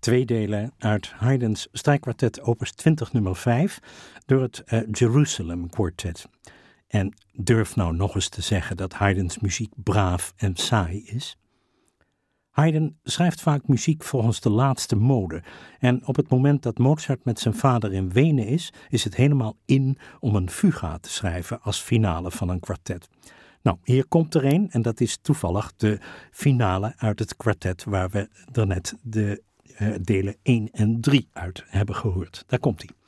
Twee delen uit Haydn's strijkkwartet opus 20 nummer 5 door het Jerusalem Quartet. En durf nou nog eens te zeggen dat Haydn's muziek braaf en saai is. Haydn schrijft vaak muziek volgens de laatste mode. En op het moment dat Mozart met zijn vader in Wenen is het helemaal in om een fuga te schrijven als finale van een kwartet. Nou, hier komt er een en dat is toevallig de finale uit het kwartet waar we daarnet de delen 1 en 3 uit hebben gehoord. Daar komt hij.